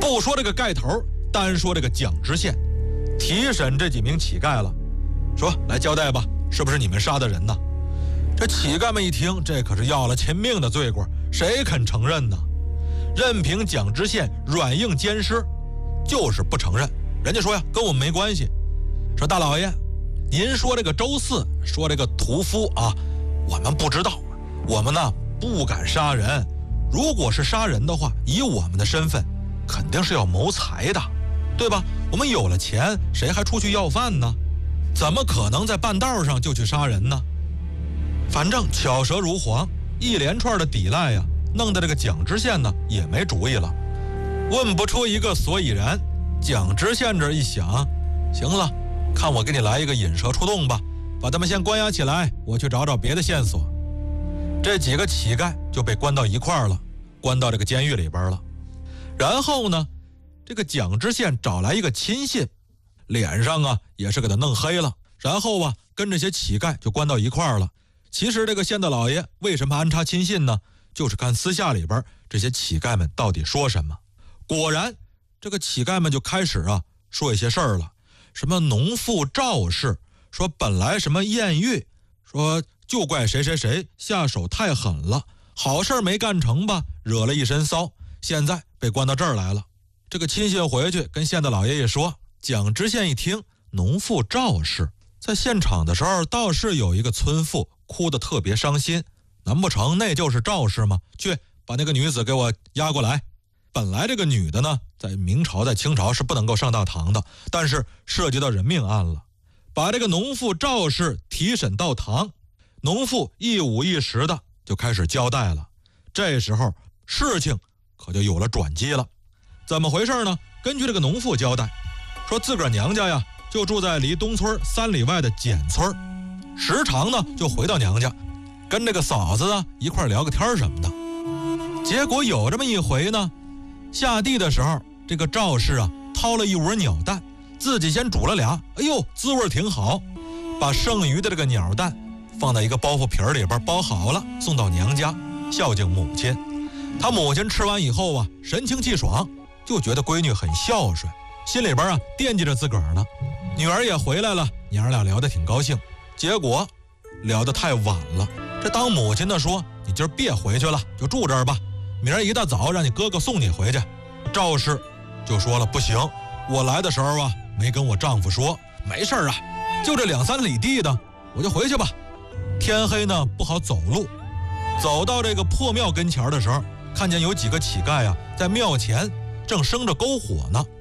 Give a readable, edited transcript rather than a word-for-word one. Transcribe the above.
不说这个盖头，单说这个蒋知县提审这几名乞丐了，说来交代吧，是不是你们杀的人呢？这乞丐们一听，这可是要了亲命的罪过，谁肯承认呢？任凭蒋知县软硬兼施，就是不承认。人家说呀，跟我们没关系。说大老爷，您说这个周四，说这个屠夫啊，我们不知道，我们呢不敢杀人。如果是杀人的话，以我们的身份，肯定是要谋财的，对吧？我们有了钱，谁还出去要饭呢？怎么可能在半道上就去杀人呢？反正巧舌如簧，一连串的抵赖呀，弄得这个蒋知县呢也没主意了，问不出一个所以然。蒋知县这一想，行了，看我给你来一个引蛇出洞吧，把他们先关押起来，我去找找别的线索。这几个乞丐就被关到一块儿了，关到这个监狱里边了。然后呢，这个蒋知县找来一个亲信，脸上啊也是给他弄黑了，然后啊跟这些乞丐就关到一块儿了。其实这个县的老爷为什么安插亲信呢？就是看私下里边这些乞丐们到底说什么。果然这个乞丐们就开始啊说一些事儿了，什么农妇赵氏，说本来什么艳遇，说就怪谁谁谁下手太狠了，好事没干成吧，惹了一身骚，现在被关到这儿来了。这个亲信回去跟县的老爷爷说，蒋知县一听，农妇赵氏在现场的时候倒是有一个村妇哭得特别伤心，难不成那就是赵氏吗？去把那个女子给我押过来。本来这个女的呢，在明朝在清朝是不能够上大堂的，但是涉及到人命案了，把这个农妇赵氏提审到堂，农妇一五一十的就开始交代了。这时候事情可就有了转机了。怎么回事呢？根据这个农妇交代，说自个儿娘家呀就住在离东村3里外的简村，时常呢就回到娘家，跟这个嫂子呢一块聊个天什么的。结果有这么一回呢，下地的时候，这个赵氏啊掏了一窝鸟蛋，自己先煮了俩，哎呦，滋味挺好，把剩余的这个鸟蛋放在一个包袱皮里边包好了，送到娘家孝敬母亲。他母亲吃完以后啊，神清气爽，就觉得闺女很孝顺，心里边啊惦记着自个儿呢。女儿也回来了，娘俩聊得挺高兴。结果聊得太晚了，这当母亲的说，你今儿别回去了，就住这儿吧，明儿一大早让你哥哥送你回去。赵氏就说了，不行，我来的时候啊没跟我丈夫说，没事啊，就这2、3里地的，我就回去吧。天黑呢不好走路，走到这个破庙跟前的时候，看见有几个乞丐啊在庙前正生着篝火呢。